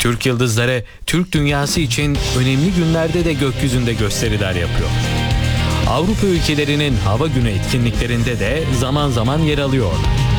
Türk yıldızları Türk dünyası için önemli günlerde de gökyüzünde gösteriler yapıyor. Avrupa ülkelerinin hava günü etkinliklerinde de zaman zaman yer alıyorlar.